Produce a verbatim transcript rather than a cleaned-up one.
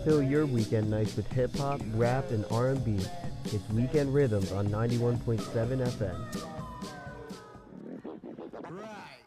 Fill your weekend nights with hip hop, rap, and R and B. It's Weekend Rhythms on ninety-one point seven F M. Right.